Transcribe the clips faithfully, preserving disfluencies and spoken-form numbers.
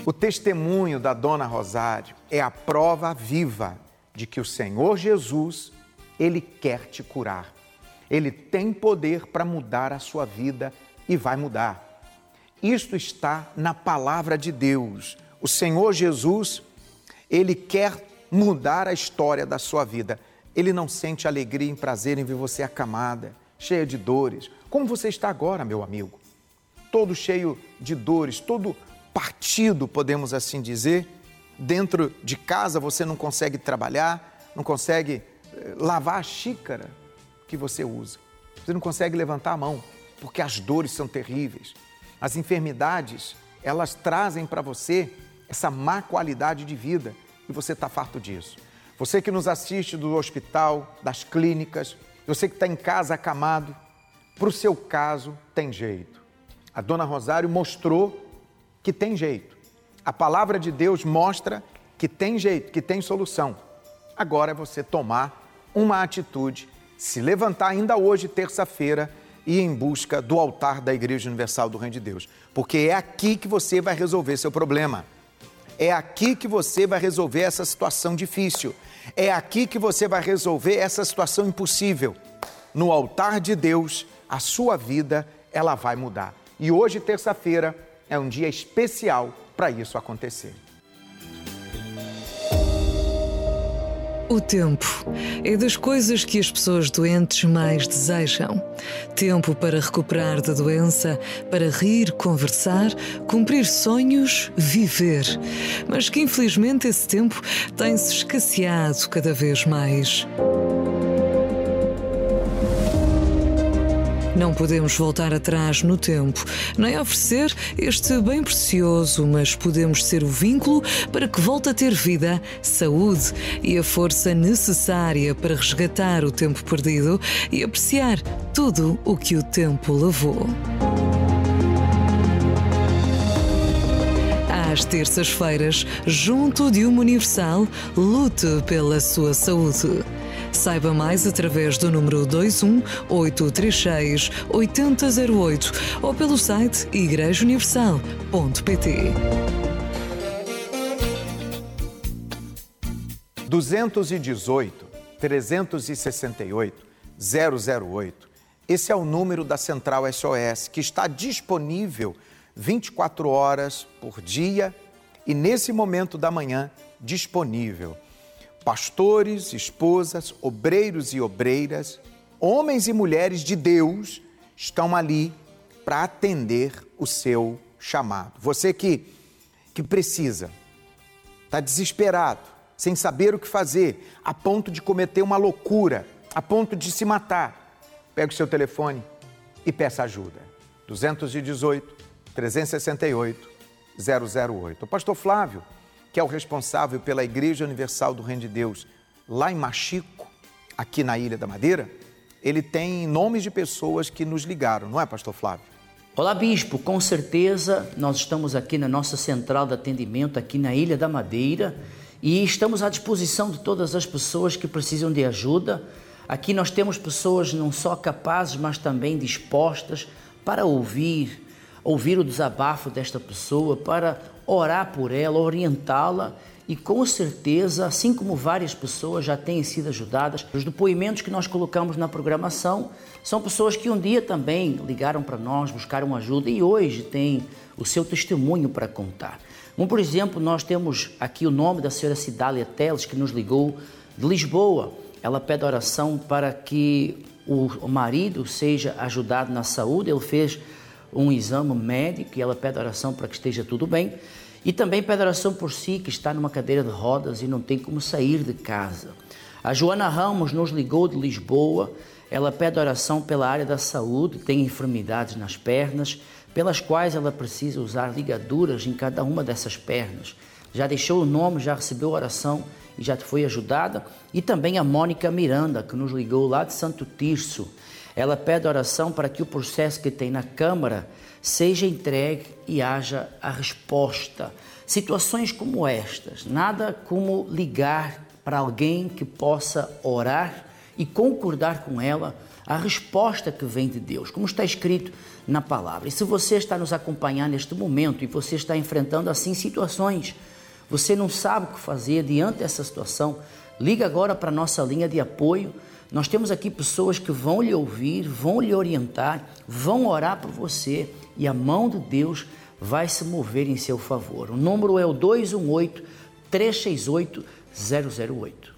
O testemunho da Dona Rosário é a prova viva de que o Senhor Jesus, Ele quer te curar. Ele tem poder para mudar a sua vida e vai mudar. Isto está na palavra de Deus. O Senhor Jesus, Ele quer mudar a história da sua vida. Ele não sente alegria e prazer em ver você acamada, cheia de dores, como você está agora, meu amigo. Todo cheio de dores, todo partido, podemos assim dizer. Dentro de casa você não consegue trabalhar, não consegue lavar a xícara que você usa. Você não consegue levantar a mão, porque as dores são terríveis. As enfermidades, elas trazem para você essa má qualidade de vida e você está farto disso. Você que nos assiste do hospital, das clínicas, você que está em casa acamado, para o seu caso tem jeito. A Dona Rosário mostrou que tem jeito. A palavra de Deus mostra que tem jeito, que tem solução. Agora é você tomar uma atitude, se levantar ainda hoje, terça-feira, e ir em busca do altar da Igreja Universal do Reino de Deus. Porque é aqui que você vai resolver seu problema. É aqui que você vai resolver essa situação difícil. É aqui que você vai resolver essa situação impossível. No altar de Deus, a sua vida, ela vai mudar. E hoje, terça-feira, é um dia especial para isso acontecer. O tempo é das coisas que as pessoas doentes mais desejam. Tempo para recuperar da doença, para rir, conversar, cumprir sonhos, viver. Mas que infelizmente esse tempo tem-se escasseado cada vez mais. Não podemos voltar atrás no tempo, nem oferecer este bem precioso, mas podemos ser o vínculo para que volte a ter vida, saúde e a força necessária para resgatar o tempo perdido e apreciar tudo o que o tempo levou. Às terças-feiras, junto de uma Universal, lute pela sua saúde. Saiba mais através do número dois um oito três seis oito zero zero oito ou pelo site igreja universal ponto pt. dois um oito, três seis oito, zero zero oito. Esse é o número da Central S O S, que está disponível vinte e quatro horas por dia e nesse momento da manhã disponível. Pastores, esposas, obreiros e obreiras, homens e mulheres de Deus estão ali para atender o seu chamado. Você que, que precisa, está desesperado, sem saber o que fazer, a ponto de cometer uma loucura, a ponto de se matar, pegue o seu telefone e peça ajuda. dois um oito, três seis oito, zero zero oito. O pastor Flávio, que é o responsável pela Igreja Universal do Reino de Deus, lá em Machico, aqui na Ilha da Madeira, ele tem nomes de pessoas que nos ligaram, não é, pastor Flávio? Olá, bispo, com certeza nós estamos aqui na nossa central de atendimento, aqui na Ilha da Madeira, e estamos à disposição de todas as pessoas que precisam de ajuda. Aqui nós temos pessoas não só capazes, mas também dispostas para ouvir, ouvir o desabafo desta pessoa, para orar por ela, orientá-la e com certeza, assim como várias pessoas já têm sido ajudadas, os depoimentos que nós colocamos na programação são pessoas que um dia também ligaram para nós, buscaram ajuda e hoje têm o seu testemunho para contar. Como, por exemplo, nós temos aqui o nome da senhora Cidália Teles, que nos ligou de Lisboa. Ela pede oração para que o marido seja ajudado na saúde. Ele fez um exame médico e ela pede oração para que esteja tudo bem. E também pede oração por si, que está numa cadeira de rodas e não tem como sair de casa. A Joana Ramos nos ligou de Lisboa. Ela pede oração pela área da saúde, tem enfermidades nas pernas, pelas quais ela precisa usar ligaduras em cada uma dessas pernas. Já deixou o nome, já recebeu oração e já foi ajudada. E também a Mônica Miranda, que nos ligou lá de Santo Tirso. Ela pede oração para que o processo que tem na Câmara seja entregue e haja a resposta. Situações como estas, nada como ligar para alguém que possa orar e concordar com ela a resposta que vem de Deus, como está escrito na palavra. E se você está nos acompanhando neste momento e você está enfrentando assim situações, você não sabe o que fazer diante dessa situação, liga agora para a nossa linha de apoio. Nós temos aqui pessoas que vão lhe ouvir, vão lhe orientar, vão orar por você e a mão de Deus vai se mover em seu favor. O número é o dois um oito, três seis oito, zero zero oito.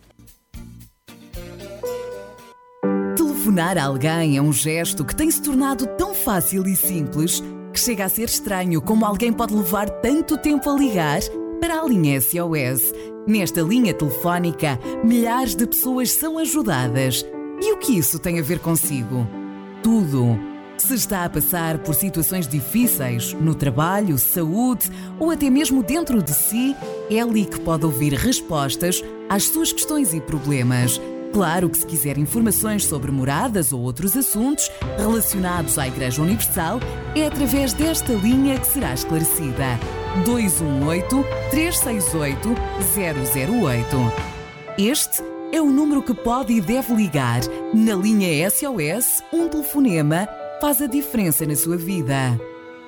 Telefonar a alguém é um gesto que tem se tornado tão fácil e simples que chega a ser estranho como alguém pode levar tanto tempo a ligar para a linha S O S. Nesta linha telefónica, milhares de pessoas são ajudadas. E o que isso tem a ver consigo? Tudo. Se está a passar por situações difíceis, no trabalho, saúde ou até mesmo dentro de si, é ali que pode ouvir respostas às suas questões e problemas. Claro que se quiser informações sobre moradas ou outros assuntos relacionados à Igreja Universal, é através desta linha que será esclarecida. dois um oito, três seis oito, zero zero oito. Este é o número que pode e deve ligar. Na linha S O S, um telefonema faz a diferença na sua vida.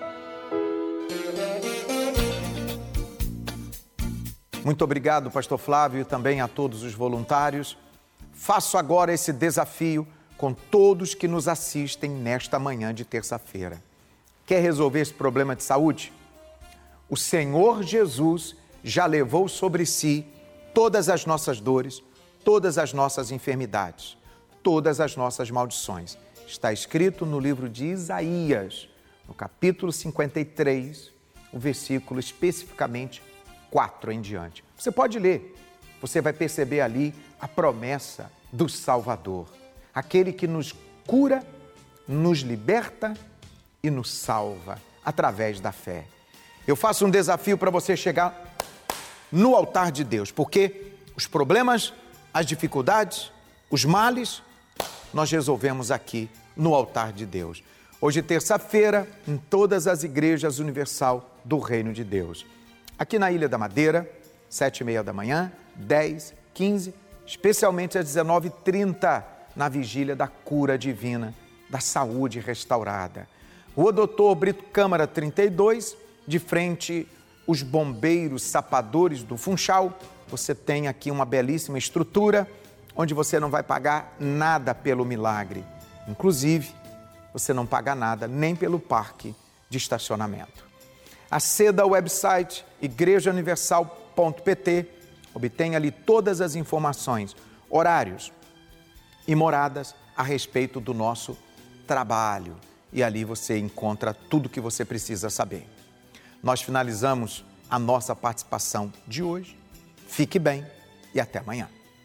Muito obrigado, pastor Flávio, e também a todos os voluntários. Faço agora esse desafio com todos que nos assistem nesta manhã de terça-feira. Quer resolver esse problema de saúde? O Senhor Jesus já levou sobre si todas as nossas dores, todas as nossas enfermidades, todas as nossas maldições. Está escrito no livro de Isaías, no capítulo cinquenta e três, o versículo especificamente quatro em diante. Você pode ler, você vai perceber ali a promessa do Salvador, aquele que nos cura, nos liberta e nos salva através da fé. Eu faço um desafio para você chegar no altar de Deus, porque os problemas, as dificuldades, os males, nós resolvemos aqui no altar de Deus. Hoje, terça-feira, em todas as igrejas universal do Reino de Deus. Aqui na Ilha da Madeira, sete e meia da manhã, dez, quinze, especialmente às dezenove e trinta, na vigília da cura divina, da saúde restaurada. Rua Doutor Brito Câmara trinta e dois, de frente os bombeiros sapadores do Funchal. Você tem aqui uma belíssima estrutura, onde você não vai pagar nada pelo milagre. Inclusive, você não paga nada nem pelo parque de estacionamento. Aceda ao website igreja universal ponto p t, obtenha ali todas as informações, horários e moradas a respeito do nosso trabalho. E ali você encontra tudo o que você precisa saber. Nós finalizamos a nossa participação de hoje. Fique bem e até amanhã.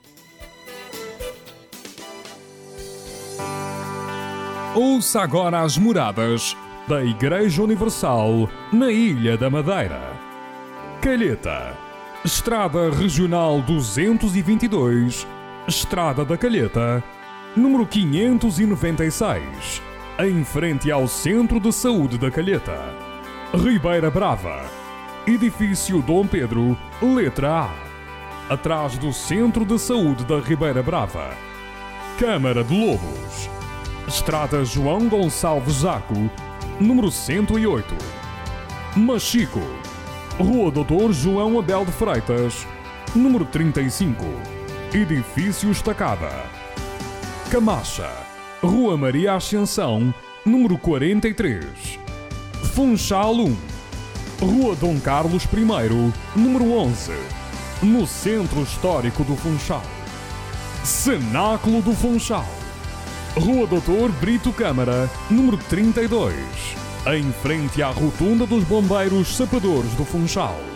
Ouça agora as moradas da Igreja Universal na Ilha da Madeira. Calheta, Estrada Regional duzentos e vinte e dois, Estrada da Calheta, número quinhentos e noventa e seis, em frente ao Centro de Saúde da Calheta. Ribeira Brava, Edifício Dom Pedro, letra A, atrás do Centro de Saúde da Ribeira Brava. Câmara de Lobos, Estrada João Gonçalves Zaco, número cento e oito. Machico, Rua Doutor João Abel de Freitas, número trinta e cinco, Edifício Estacada. Camacha, Rua Maria Ascensão, número quarenta e três. Funchal um, Rua Dom Carlos primeiro, número onze, no Centro Histórico do Funchal. Cenáculo do Funchal, Rua Doutor Brito Câmara, número trinta e dois, em frente à Rotunda dos Bombeiros Sapadores do Funchal.